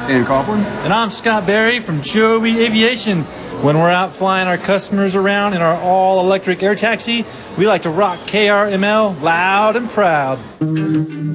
Ian Coughlin. And I'm Scott Berry from Joby Aviation. When we're out flying our customers around in our all-electric air taxi, we like to rock KRML loud and proud.